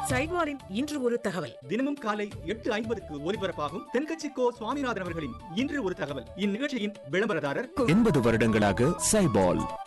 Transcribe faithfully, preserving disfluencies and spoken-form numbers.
சைவாரின் இன்று ஒரு தகவல். தினமும் காலை எட்டு ஐம்பதுக்கு ஒலிபரப்பாகும் தென்கட்சி கோ சுவாமிநாதன் அவர்களின் இன்று ஒரு தகவல். இந்நிகழ்ச்சியின் விளம்பரதாரர் எண்பது வருடங்களாக சைபால்.